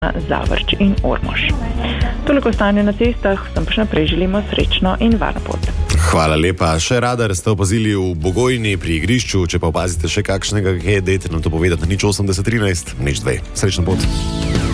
Zavrč in Ormož. Toliko stanje na cestah, vsem pa še naprej želimo srečno in varno pot. Hvala lepa. Še radar ste opazili v Bogojni pri igrišču, če pa opazite še kakšnega, dajte nam to povedati na 0813 02. Srečno pot.